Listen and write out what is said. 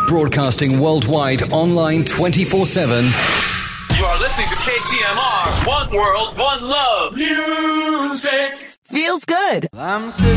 Broadcasting worldwide, online 24/7. You are listening to KTMR. One world, one love. Music feels good. I'm sitting